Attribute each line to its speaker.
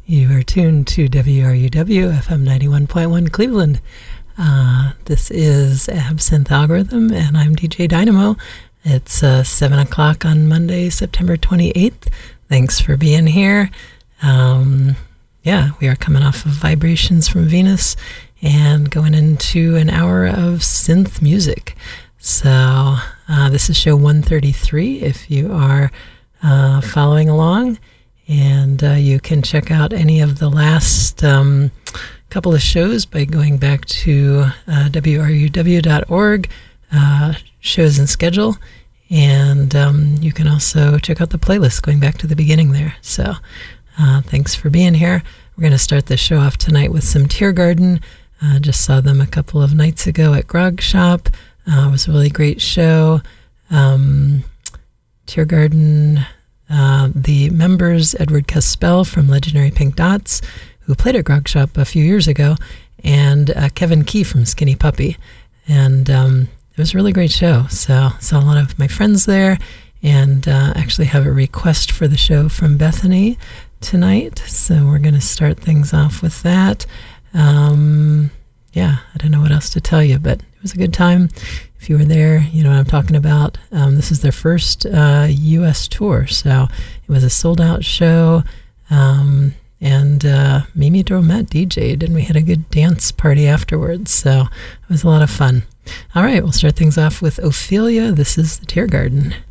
Speaker 1: You are tuned to WRUW FM 91.1 Cleveland. This is Absinthe Algorithm, and I'm DJ Dynamo. It's 7 o'clock on Monday, September 28th. Thanks for being here. We are coming off of Vibrations from Venus and going into an hour of synth music. So this is show 133 if you are following along. And you can check out any of the last couple of shows by going back to wruw.org, shows and schedule. And you can also check out the playlist going back to the beginning there. So thanks for being here. We're going to start the show off tonight with some Tiergarten. Just saw them a couple of nights ago at Grog Shop. It was a really great show. Tiergarten... the members, Edward Caspell from Legendary Pink Dots, who played at Grog Shop a few years ago, and Kevin Key from Skinny Puppy. And it was a really great show. So saw a lot of my friends there, and actually have a request for the show from Bethany tonight. So we're going to start things off with that. I don't know what else to tell you, but it was a good time. If you were there, you know what I'm talking about. This is their first U.S. tour, so it was a sold-out show, and Mimi Dromet DJ'd, and we had a good dance party afterwards, so it was a lot of fun. All right, we'll start things off with Ophelia. This is the Tiergarten.